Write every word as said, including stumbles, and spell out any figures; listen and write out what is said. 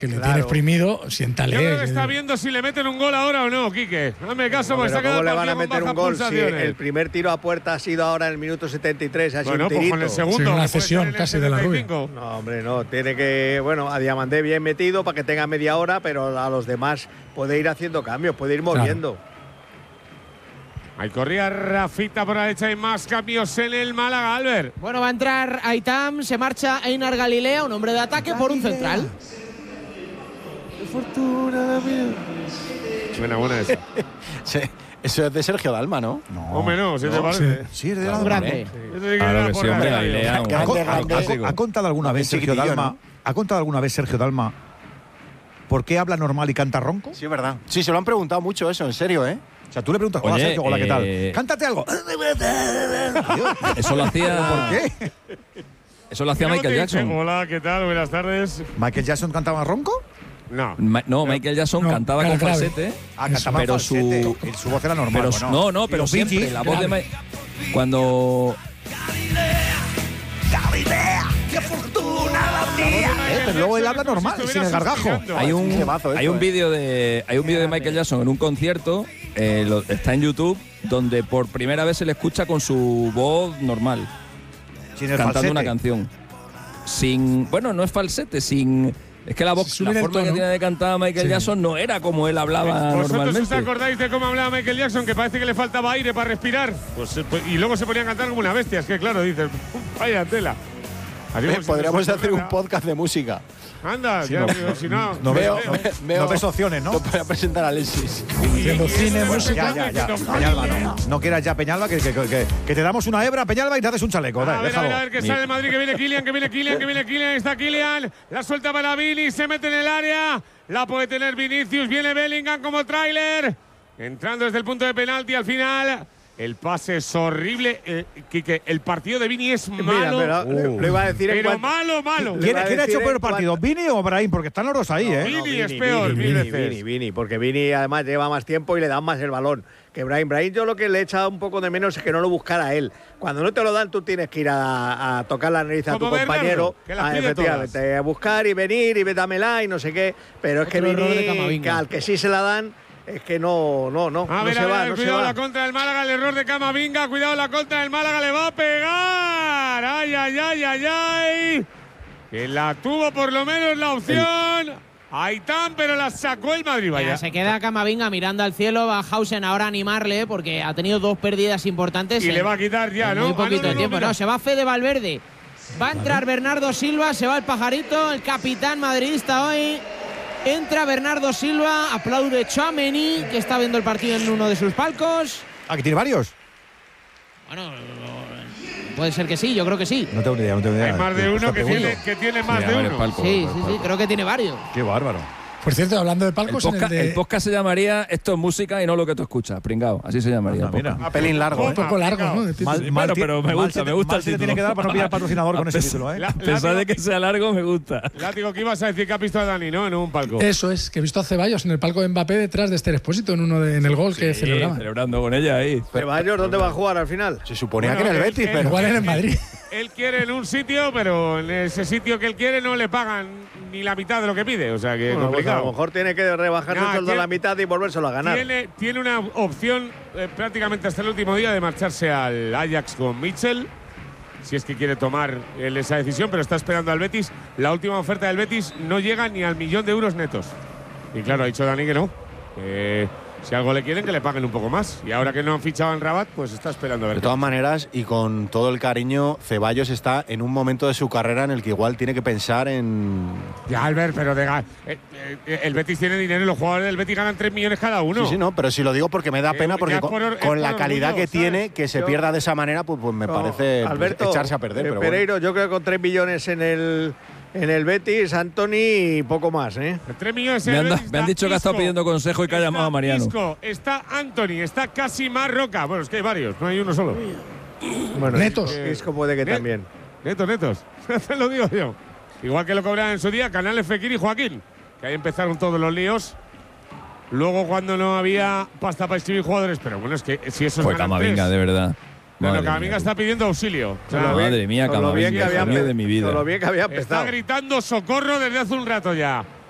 que le Claro. tiene exprimido, siéntale. Yo creo que que- está viendo si le meten un gol ahora o no, Quique. Hazme caso, No, porque se ha pero quedado ¿cómo el le van a partido con meter un bajas gol si pulsaciones. el primer tiro a puerta ha sido ahora en el minuto setenta y tres? Ha sido Bueno, un pues tirito. con el segundo. Sí, una que puede cesión ser en el casi de la setenta y cinco. No, hombre, no. Tiene que, bueno, a Diamandé bien metido para que tenga media hora, pero a los demás puede ir haciendo cambios, puede ir moviendo. Ahí corría Rafita por la derecha y más cambios en el Málaga, Albert. Bueno, va a entrar Aitam, se marcha Einar Galilea, un hombre de ataque por un central. Buena, buena esa. Sí, eso es de Sergio Dalma, ¿no? No. Hombre, no, si te parece. Sí, es de la Un grande. Eso sí que Claro era que por sí, la hombre, radio. Galilea, un ¿Ha, Grande, con- un ha- ha- clásico. ha contado alguna vez Sergio Chiquitillo, Dalma? ¿no? ¿Ha contado alguna vez Sergio Dalma por qué habla normal y canta ronco? Sí, es verdad. Sí, se lo han preguntado mucho eso, en serio, ¿eh? O sea, tú le preguntas, hola Oye, Sergio, hola, ¿qué tal? eh, Cántate algo. Eso lo hacía. ¿Por qué? Eso lo hacía ¿Cómo Michael te dice? Jackson. Hola, ¿qué tal? Buenas tardes. ¿Michael Jackson cantaba ronco? No. Ma- no, Michael Jackson No, cantaba cara con grave. falsete. Ah, cantaba pero falsete. su, Y su voz era normal. pero bueno. no, no, Y pero los siempre Bee Gees, la voz de grave. Michael. Cuando. Eh, pero luego él habla normal, sin el gargajo. Hay un, temazo, hay esto, un eh. vídeo de hay un vídeo de Michael Jackson en un concierto, eh, lo- está en YouTube, donde por primera vez se le escucha con su voz normal, Sin el cantando falsete. una canción. Sin, bueno, no es falsete, sin, es que la voz, Sin la subir el forma que tono. tiene de cantar Michael Sí. Jackson no era como él hablaba ¿Vosotros os normalmente. acordáis de cómo hablaba Michael Jackson? Que parece que le faltaba aire para respirar. Pues, eh, pues- y luego se ponía a cantar como una bestia. Es que claro, dices, vaya tela. Así Eh, como si Podríamos te hacer un sorprenda. podcast de música. Anda, ya, digo, si no. No ves, Veo- no, veo- no ves opciones, ¿no? Lo voy a presentar a Alexis. Haciendo cine, música. Ya, ya, ya. Peñalba, no. No quieras ya, Peñalba, que, que, que, que te damos una hebra, Peñalba, y te haces un chaleco. A Dale, ver, a déjalo. ver, a ver, que sale de Madrid, que viene Kylian, que viene Kylian, que viene Kylian, está Kylian, la suelta para Vini, se mete en el área, la puede tener Vinicius, viene Bellingham como tráiler, entrando desde el punto de penalti al final, el pase es horrible, eh, Quique, el partido de Vini es malo, Mira, pero le, le iba a decir en pero cuanto- malo, malo. Le ¿Quién, va a quién ha decir hecho peor en partido, cuanto- Vini o Brahim? Porque están los dos ahí, ¿eh? Vini es peor, mil Vini, veces. Vini, Vini, porque Vini además lleva más tiempo y le dan más el balón. Que Brahim, Brahim yo lo que le he echado un poco de menos es que no lo buscara él. Cuando no te lo dan, tú tienes que ir a, a tocar la nariz a Como tu Bernardo, compañero, que las a, pide efectivamente, a buscar y venir y dámela y no sé qué. Pero es que Otro error de Vini, Camavinga. que al que sí se la dan, es que no, no, no, A no ver, se a ver, va, a ver, no se cuidado va. la contra del Málaga, el error de Camavinga, cuidado la contra del Málaga, le va a pegar. Ay, ay, ay, ay, ay. Que la tuvo por lo menos la opción. Aitam, pero la sacó el Madrid, vaya. Ya, se queda Camavinga mirando al cielo, va Hausen ahora a animarle porque ha tenido dos pérdidas importantes. Y en- le va a quitar ya, en ¿no? Muy Ah, no, poquito no, no, tiempo. mira. No, se va Fede Valverde. Va a entrar Bernardo Silva, se va el pajarito, el capitán madridista hoy. Entra Bernardo Silva, aplaude Tchouaméni, que está viendo el partido en uno de sus palcos. Ah, que tiene varios. Bueno, puede ser que sí, yo creo que sí. No tengo ni idea, no tengo ni idea. Hay más de Te uno que pregunto. tiene, que tiene más Sí, de a ver, uno. palco, Sí, palco, sí, sí, palco. creo que tiene varios. Qué bárbaro. Por cierto, hablando de El palcos, en el podcast, de. el podcast se llamaría Esto es música y no lo que tú escuchas, pringao. Así se llamaría. Anda, el podcast. mira. Un pelín largo, un ¿eh? poco largo, ¿no? De título. Mal, Sí, mal bueno, ti- pero me mal gusta, se te- me gusta mal el se te título. tiene que dar para no pillar patrocinador con ese A pesar- título, ¿eh? La- A pesar de que sea largo, me gusta. Látigo, que ibas a decir que has visto a Dani, ¿no? En un palco. Eso es, que he visto a Ceballos en el palco de Mbappé detrás de Esther Expósito en uno de, en el gol que Sí, celebraba. celebrando con ella ahí. Ceballos, ¿dónde va a jugar al final? Se suponía Bueno, que en el él- Betis, él- pero. Igual era en Madrid. Él quiere en un sitio, pero en ese sitio que él quiere no le pagan ni la mitad de lo que pide. O sea que es Bueno, pues a complicado. lo mejor tiene que rebajar Nah, el sueldo a tiene- la mitad y volvérselo a ganar. Tiene, tiene una opción eh, prácticamente hasta el último día de marcharse al Ajax con Mitchell, si es que quiere tomar él esa decisión, pero está esperando al Betis. La última oferta del Betis no llega ni al millón de euros netos. Y claro, ha dicho Dani que no. Que si algo le quieren, que le paguen un poco más. Y ahora que no han fichado en Rabat, pues está esperando a ver. De qué todas maneras, y con todo el cariño, Ceballos está en un momento de su carrera en el que igual tiene que pensar en. Ya, Albert, pero de ga- eh, eh, el Betis tiene dinero y los jugadores del Betis ganan tres millones cada uno. Sí, sí, no, pero si lo digo porque me da Eh, pena, porque ya con, por or- con es la por calidad orgullo, que ¿sabes? tiene, que se Yo- pierda de esa manera, pues, pues me No, parece pues, Alberto, echarse a perder. eh, Pero bueno. Pereiro, yo creo que con tres millones en el, en el Betis, Anthony y poco más, ¿eh? tres millones en Me el han, da- Betis me han está dicho que ha estado Isco, pidiendo consejo y que ha está llamado a Mariano. Isco, está Anthony, está Casimar Roca. Bueno, es que hay varios, no hay uno solo. Bueno, Netos. Isco- Isco puede que Net- también. Netos, netos. Te lo digo yo. Igual que lo cobraban en su día Canales, Fekir y Joaquín. Que ahí empezaron todos los líos. Luego cuando no había pasta para inscribir jugadores. Pero bueno, es que si eso es Fue Camavinga, de verdad. No, no, Madre Camavinga mía. está pidiendo auxilio. O sea, Con lo Madre bien- mía, con lo bien Camavinga, que había hijo mío empe- de mi vida. Con lo bien que había está empezado. gritando socorro desde hace un rato ya.